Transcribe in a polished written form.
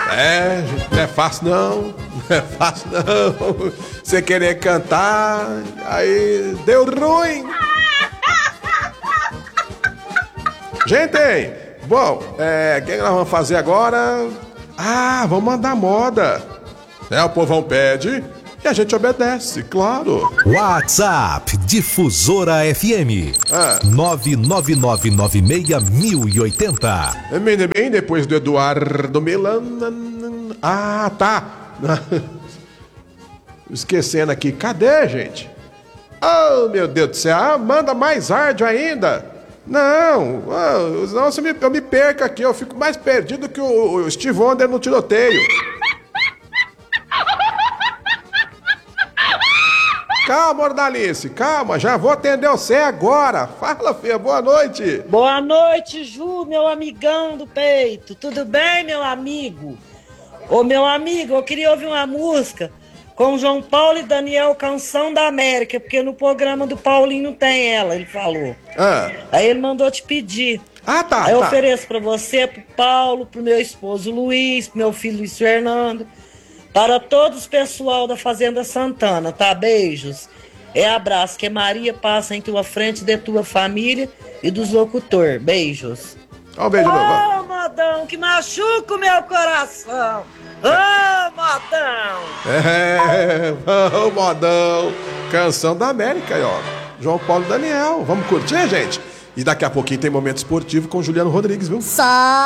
É, não é fácil não. Não é fácil não. Você querer cantar, aí deu ruim. Gente, bom, o que nós vamos fazer agora? Ah, vamos mandar moda. O povão pede e a gente obedece, claro. WhatsApp Difusora FM 999961080. Bem, depois do Eduardo Melana. Ah, tá. Esquecendo aqui. Cadê, gente? Oh, meu Deus do céu. Ah, manda mais áudio ainda. Não, senão eu me perco aqui. Eu fico mais perdido que o Steve Wonder no tiroteio. Calma, Ordalice, calma, já vou atender você agora. Fala, filha, boa noite. Boa noite, Ju, meu amigão do peito. Tudo bem, meu amigo? Ô, meu amigo, eu queria ouvir uma música com João Paulo e Daniel, Canção da América, porque no programa do Paulinho não tem ela, ele falou. Aí ele mandou te pedir. Tá. Aí eu ofereço pra você, pro Paulo, pro meu esposo Luiz, pro meu filho Luiz Fernando, para todos o pessoal da Fazenda Santana, tá? Beijos. Abraço, que Maria passa em tua frente de tua família e dos locutor. Beijos. Um beijo, Ô, modão, que machuca o meu coração. Ô, modão. Ô, modão. Canção da América aí, ó. João Paulo e Daniel. Vamos curtir, gente? E daqui a pouquinho tem momento esportivo com Juliano Rodrigues, viu?